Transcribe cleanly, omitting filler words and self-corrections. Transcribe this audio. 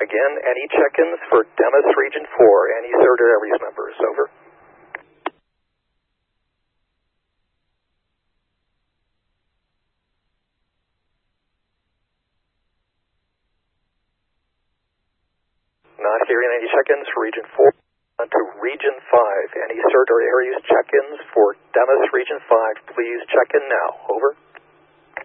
Again, any check-ins for Demis Region 4, any Cerner Aries members, over. Not hearing any check-ins for Region 4. On to Region 5, any Cerner Aries check-ins for Demis Region 5, please check in now, over.